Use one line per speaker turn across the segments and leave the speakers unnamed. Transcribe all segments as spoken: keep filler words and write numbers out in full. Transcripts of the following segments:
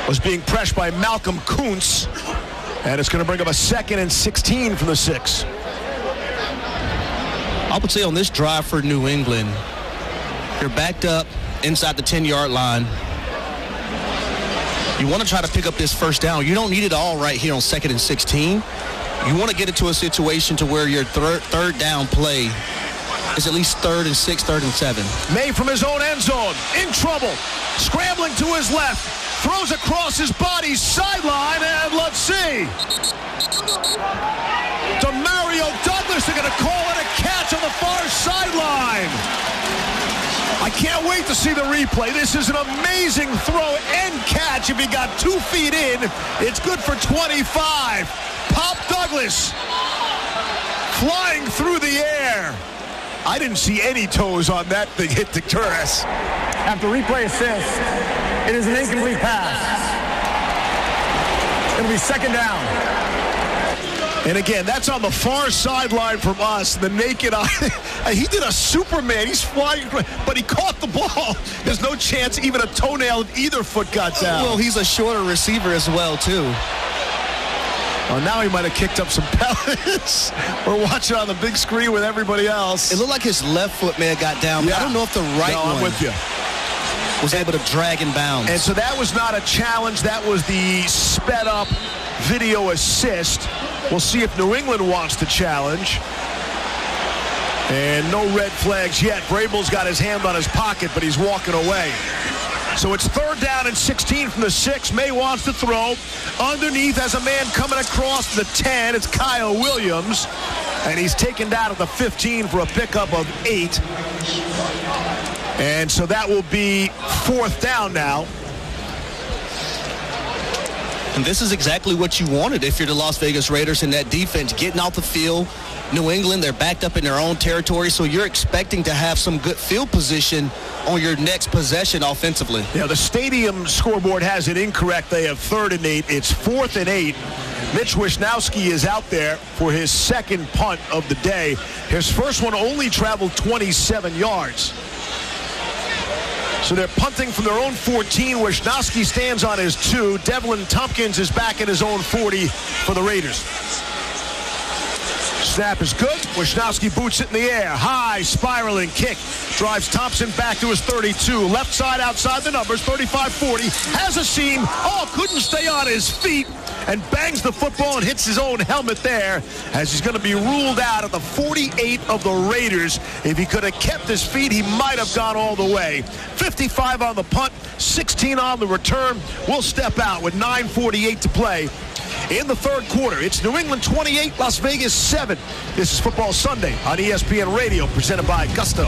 was being pressed by Malcolm Kuntz. And it's going to bring up a second and sixteen from the six.
I would say on this drive for New England, you're backed up inside the ten-yard line. You want to try to pick up this first down. You don't need it all right here on second and sixteen. You want to get into a situation to where your third, third down play is at least third and six, third and seven.
May from his own end zone, in trouble, scrambling to his left, throws across his body, sideline, and let's see. Demario Douglas, they're going to call it a catch on the far sideline. I can't wait to see the replay. This is an amazing throw and catch. If he got two feet in, it's good for twenty-five. Pop Douglas flying through the air. I didn't see any toes on that thing hit the turf.
After replay assist, it is an incomplete pass. It'll be second down.
And again, that's on the far sideline from us. The naked eye. He did a Superman. He's flying, but he caught the ball. There's no chance even a toenail of either foot got down.
Well, he's a shorter receiver as well, too.
Well, now he might have kicked up some pellets. We're watching on the big screen with everybody else.
It looked like his left foot may have got down, but yeah. I don't know if the right
no,
one
I'm with you.
was able to drag in bounds.
And so that was not a challenge. That was the sped-up video assist. We'll see if New England wants to challenge. And no red flags yet. Vrabel's got his hand on his pocket, but he's walking away. So it's third down and sixteen from the six. May wants to throw. Underneath has a man coming across the ten. It's Kyle Williams. And he's taken down at the fifteen for a pickup of eight. And so that will be fourth down now.
And this is exactly what you wanted if you're the Las Vegas Raiders in that defense. Getting off the field. New England, they're backed up in their own territory, so you're expecting to have some good field position on your next possession offensively.
Yeah, the stadium scoreboard has it incorrect. They have third and eight. It's fourth and eight. Mitch Wishnowsky is out there for his second punt of the day. His first one only traveled twenty-seven yards. So they're punting from their own fourteen. Wishnowsky stands on his two. Devlin Tompkins is back at his own forty for the Raiders. Snap is good. Wishnowsky boots it in the air. High, spiraling kick. Drives Thompson back to his thirty-two. Left side outside the numbers. thirty-five forty. Has a seam. Oh, couldn't stay on his feet. And bangs the football and hits his own helmet there as he's going to be ruled out at the forty-eight of the Raiders. If he could have kept his feet, he might have gone all the way. fifty-five on the punt, sixteen on the return. We'll step out with nine forty-eight to play in the third quarter. It's New England twenty-eight, Las Vegas seven. This is Football Sunday on E S P N Radio, presented by Gusto.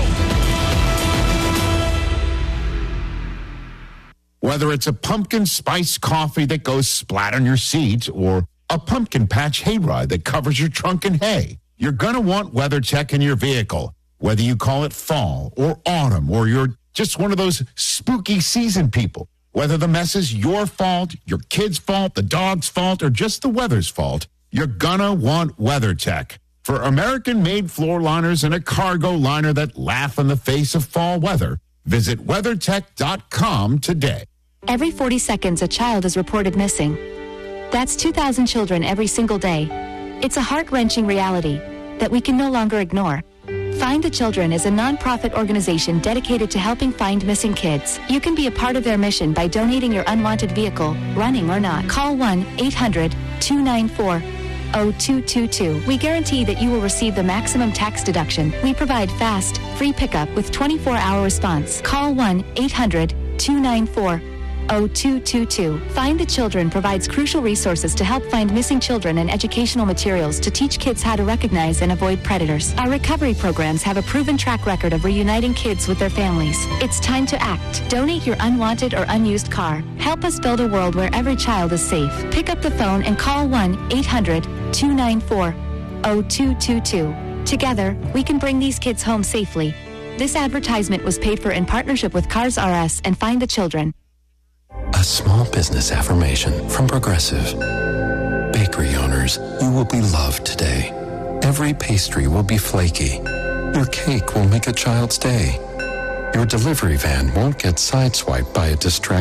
Whether it's a pumpkin spice coffee that goes splat on your seat or a pumpkin patch hayride that covers your trunk in hay, you're going to want WeatherTech in your vehicle. Whether you call it fall or autumn or you're just one of those spooky season people, whether the mess is your fault, your kid's fault, the dog's fault, or just the weather's fault, you're going to want WeatherTech. For American-made floor liners and a cargo liner that laugh in the face of fall weather, visit WeatherTech dot com today.
Every forty seconds, a child is reported missing. That's two thousand children every single day. It's a heart-wrenching reality that we can no longer ignore. Find the Children is a nonprofit organization dedicated to helping find missing kids. You can be a part of their mission by donating your unwanted vehicle, running or not. Call one eight hundred two nine four zero two two two. We guarantee that you will receive the maximum tax deduction. We provide fast, free pickup with twenty-four hour response. Call one eight hundred two nine four zero two two two. Find the Children provides crucial resources to help find missing children and educational materials to teach kids how to recognize and avoid predators. Our recovery programs have a proven track record of reuniting kids with their families. It's time to act. Donate your unwanted or unused car. Help us build a world where every child is safe. Pick up the phone and call one eight hundred two nine four zero two two two. Together, we can bring these kids home safely. This advertisement was paid for in partnership with Cars R Us and Find the Children.
A small business affirmation from Progressive. Bakery owners, you will be loved today. Every pastry will be flaky. Your cake will make a child's day. Your delivery van won't get sideswiped by a distracted